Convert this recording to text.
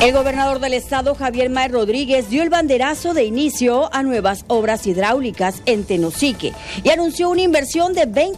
El gobernador del estado, Javier May Rodríguez, dio el banderazo de inicio a nuevas obras hidráulicas en Tenosique y anunció una inversión de 20